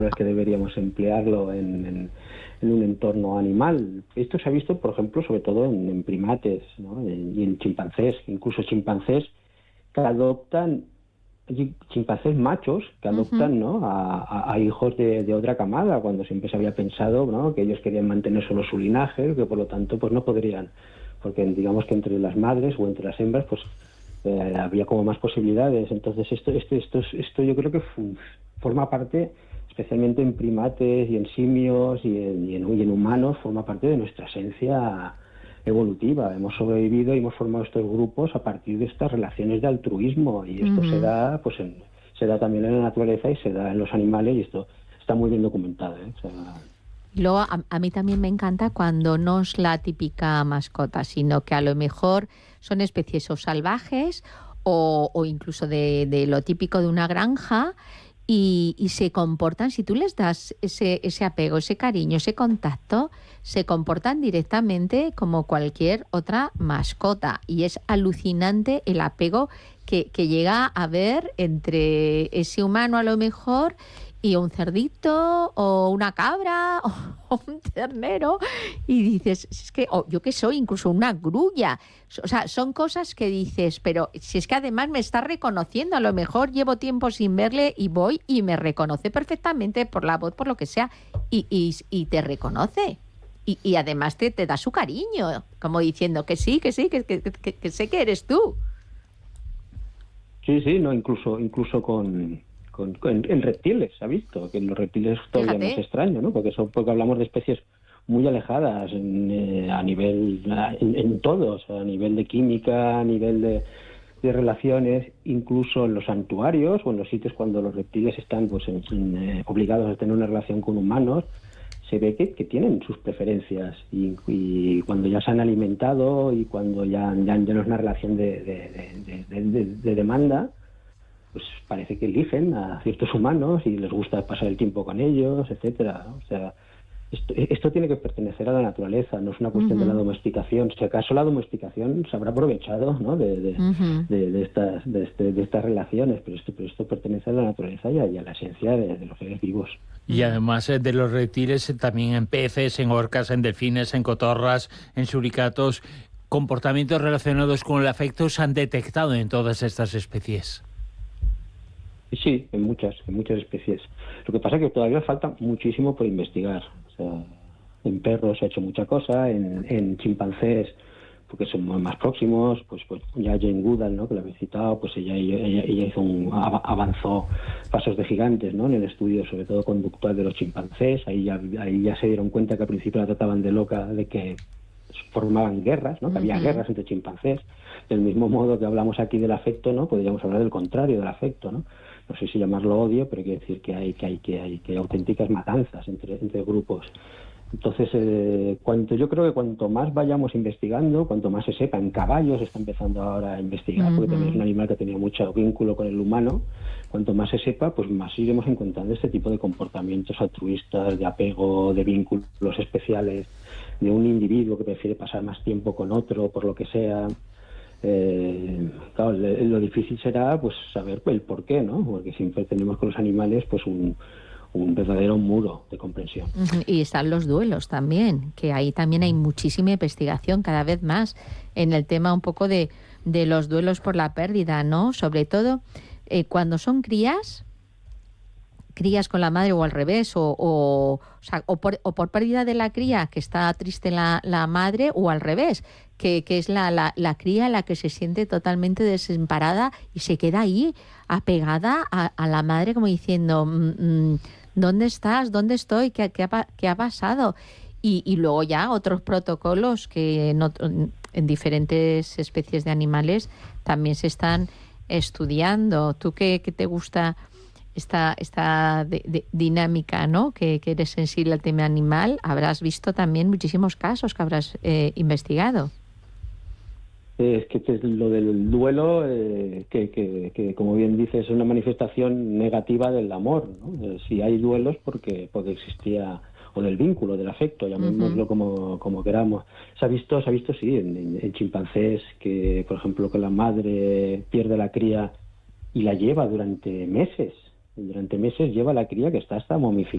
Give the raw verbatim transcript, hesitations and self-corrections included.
es que deberíamos emplearlo en, en, en un entorno animal. Esto se ha visto, por ejemplo, sobre todo en, en primates, ¿no? Y en chimpancés, incluso chimpancés que adoptan, chimpancés machos que adoptan, Uh-huh. ¿no? a, a, a hijos de, de otra camada, cuando siempre se había pensado, ¿no? que ellos querían mantener solo su linaje, que por lo tanto pues no podrían, porque digamos que entre las madres o entre las hembras pues eh, había como más posibilidades. Entonces esto, esto, esto, esto yo creo que forma parte, especialmente en primates y en simios y en, y en, y en humanos, forma parte de nuestra esencia evolutiva. Hemos sobrevivido y hemos formado estos grupos a partir de estas relaciones de altruismo, y esto se Uh-huh. da pues en, se da también en la naturaleza y se da en los animales, y esto está muy bien documentado, ¿eh? O sea, Luego, a, a mí también me encanta cuando no es la típica mascota, sino que a lo mejor son especies o salvajes o, o incluso de, de lo típico de una granja y, y se comportan, si tú les das ese, ese apego, ese cariño, ese contacto, se comportan directamente como cualquier otra mascota. Y es alucinante el apego que, que llega a haber entre ese humano a lo mejor y un cerdito o una cabra o un ternero, y dices, es que, o yo que soy, incluso una grulla, o sea, son cosas que dices, pero si es que además me está reconociendo, a lo mejor llevo tiempo sin verle y voy y me reconoce perfectamente por la voz, por lo que sea, y, y, y te reconoce. Y, y además te, te da su cariño, como diciendo que sí, que sí, que, que, que, que sé que eres tú. sí, sí, no, incluso, incluso con, con, con en, en reptiles, se ha visto, que en los reptiles es todavía más Fíjate. extraño, ¿no? Porque son, porque hablamos de especies muy alejadas en, eh, a nivel, en, en todo, o sea, a nivel de química, a nivel de, de relaciones, incluso en los santuarios o en los sitios cuando los reptiles están pues en, en, eh, obligados a tener una relación con humanos, se ve que, que tienen sus preferencias, y, y cuando ya se han alimentado y cuando ya, ya, ya no es una relación de, de, de, de, de, de demanda, pues parece que eligen a ciertos humanos y les gusta pasar el tiempo con ellos, etcétera, ¿no? O sea, esto, esto tiene que pertenecer a la naturaleza, no es una cuestión de la Uh-huh. domesticación. Si acaso la domesticación se habrá aprovechado, ¿no? de, de, Uh-huh. de, de, estas, de, este, de estas relaciones, pero esto, pero esto pertenece a la naturaleza y a, y a la esencia de, de los seres vivos. Y además eh, de los reptiles, eh, también en peces, en orcas, en delfines, en cotorras, en suricatos, comportamientos relacionados con el afecto se han detectado en todas estas especies. Sí, en muchas, en muchas especies. Lo que pasa es que todavía falta muchísimo por investigar. O sea, en perros se ha hecho mucha cosa, en, en chimpancés, porque son más próximos, pues, pues ya Jane Goodall, ¿no? Que la habéis citado, pues ella, ella, ella hizo un, avanzó pasos de gigantes, ¿no? En el estudio, sobre todo conductual de los chimpancés. Ahí ya, ahí ya se dieron cuenta que al principio la trataban de loca, de que formaban guerras, ¿no? Que había Uh-huh. guerras entre chimpancés. Del mismo modo que hablamos aquí del afecto, ¿no? Podríamos hablar del contrario del afecto, ¿no? No sé si llamarlo odio, pero quiere decir que hay que hay que hay que hay auténticas matanzas entre entre grupos. Entonces, eh, cuanto yo creo que cuanto más vayamos investigando, cuanto más se sepa, en caballos se está empezando ahora a investigar, porque también es un Uh-huh. animal que tenía mucho vínculo con el humano. Cuanto más se sepa, pues más iremos encontrando este tipo de comportamientos altruistas, de apego, de vínculos especiales, de un individuo que prefiere pasar más tiempo con otro, por lo que sea. Eh, claro, le, lo difícil será pues saber el por qué, ¿no? Porque siempre tenemos con los animales pues un, un verdadero muro de comprensión. Uh-huh. Y están los duelos también, que ahí también hay muchísima investigación cada vez más en el tema un poco de, de los duelos por la pérdida, ¿no? Sobre todo eh, cuando son crías, crías con la madre o al revés, o, o, o, sea, o, por, o por pérdida de la cría, que está triste la, la madre, o al revés, que, que es la, la, la cría la que se siente totalmente desamparada y se queda ahí apegada a, a la madre como diciendo, mmm, ¿dónde estás? ¿Dónde estoy? ¿Qué, qué, ha, qué ha pasado? Y, y luego ya otros protocolos que no, en diferentes especies de animales también se están estudiando. ¿Tú qué, qué te gusta esta, esta de, de, dinámica, ¿no? Que, que eres sensible al tema animal? Habrás visto también muchísimos casos que habrás eh, investigado. Es que es lo del duelo, eh, que, que, que como bien dices, es una manifestación negativa del amor, ¿no? Eh, si hay duelos porque, porque existía, o del vínculo, del afecto, llamémoslo Uh-huh. como, como queramos. Se ha visto, se ha visto sí, en, en, en chimpancés, que por ejemplo que la madre pierde la cría y la lleva durante meses, durante meses lleva la cría que está hasta momificada.